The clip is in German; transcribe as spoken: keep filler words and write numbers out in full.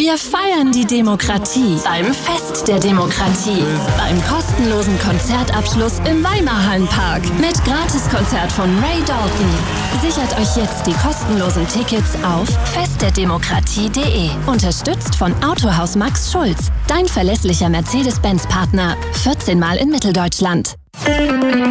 Wir feiern die Demokratie beim Fest der Demokratie. Beim kostenlosen Konzertabschluss im Weimarhallenpark mit Gratiskonzert von Ray Dalton. Sichert euch jetzt die kostenlosen Tickets auf fest der demokratie punkt de. Unterstützt von Autohaus Max Schulz, dein verlässlicher Mercedes-Benz-Partner. vierzehn Mal in Mitteldeutschland.